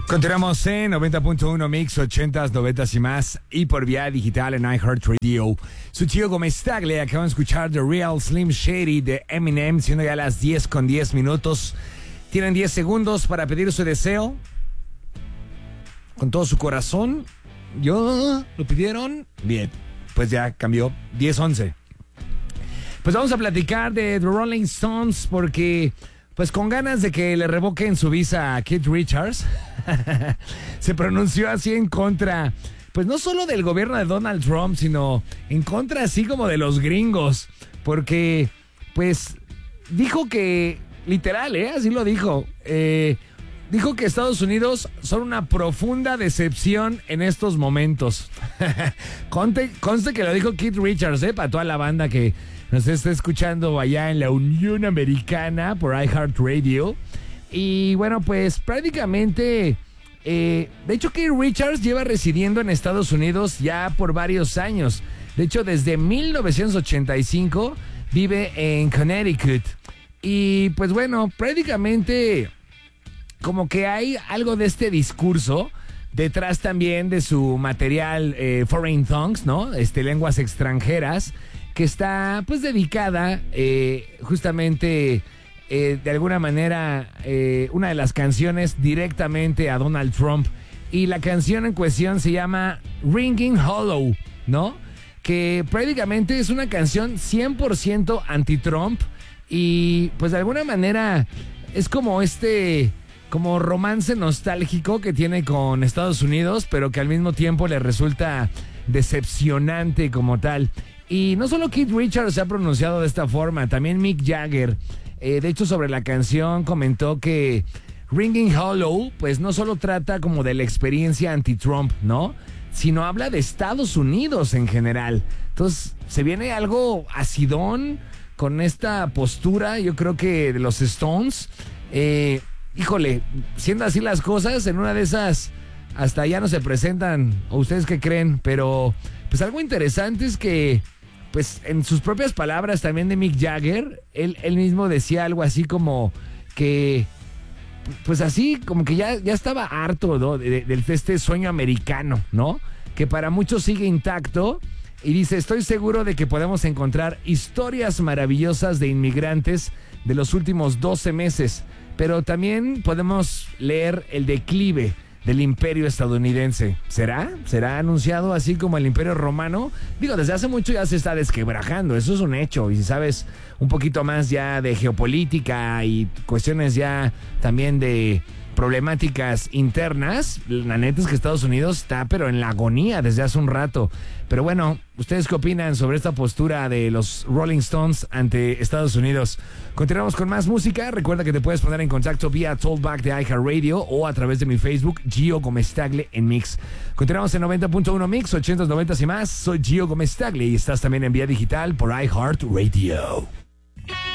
Continuamos en 90.1 Mix, 80s, 90s y más, y por vía digital en iHeartRadio. Soy Gio Gómez Tagle, acaban de escuchar The Real Slim Shady de Eminem, siendo ya las 10:10. Tienen 10 segundos para pedir su deseo. Con todo su corazón. ¿Yo? ¿Lo pidieron? Bien, pues ya cambió. 10:11. Pues vamos a platicar de The Rolling Stones porque, pues con ganas de que le revoquen su visa a Keith Richards, se pronunció así en contra, pues no solo del gobierno de Donald Trump, sino en contra así como de los gringos, porque pues dijo que, literal, así lo dijo, dijo que Estados Unidos son una profunda decepción en estos momentos. Conste que lo dijo Keith Richards, para toda la banda que nos está escuchando allá en la Unión Americana por iHeartRadio. Y bueno, pues prácticamente, de hecho Keith Richards lleva residiendo en Estados Unidos ya por varios años. De hecho, desde 1985 vive en Connecticut. Y pues bueno, prácticamente como que hay algo de este discurso detrás también de su material Foreign Tongues, ¿no? Lenguas extranjeras, que está pues dedicada justamente de alguna manera una de las canciones directamente a Donald Trump. Y la canción en cuestión se llama Ringing Hollow, ¿no? Que prácticamente es una canción 100% anti-Trump y pues de alguna manera es como como romance nostálgico que tiene con Estados Unidos, pero que al mismo tiempo le resulta decepcionante como tal. Y no solo Keith Richards se ha pronunciado de esta forma, también Mick Jagger. De hecho, sobre la canción comentó que Ringing Hollow, pues no solo trata como de la experiencia anti-Trump, ¿no? Sino habla de Estados Unidos en general. Entonces, se viene algo acidón con esta postura, yo creo que de los Stones. Híjole, siendo así las cosas, en una de esas hasta ya no se presentan. ¿O ustedes qué creen? Pero pues algo interesante es que, pues en sus propias palabras también de Mick Jagger, él mismo decía algo así como que, pues así como que ya estaba harto, ¿no? de este sueño americano, ¿no? Que para muchos sigue intacto. Y dice, estoy seguro de que podemos encontrar historias maravillosas de inmigrantes de los últimos 12 meses, pero también podemos leer el declive del imperio estadounidense. ¿Será? ¿Será anunciado así como el imperio romano? Digo, desde hace mucho ya se está desquebrajando, eso es un hecho. Y si sabes un poquito más ya de geopolítica y cuestiones ya también de problemáticas internas, la neta es que Estados Unidos está pero en la agonía desde hace un rato. Pero bueno, ¿ustedes qué opinan sobre esta postura de los Rolling Stones ante Estados Unidos? Continuamos con más música. Recuerda que te puedes poner en contacto vía Talkback de iHeartRadio o a través de mi Facebook, Gio Gómez Tagle en Mix. Continuamos en 90.1 Mix, 80s, 90s y más. Soy Gio Gómez Tagle y estás también en vía digital por iHeartRadio.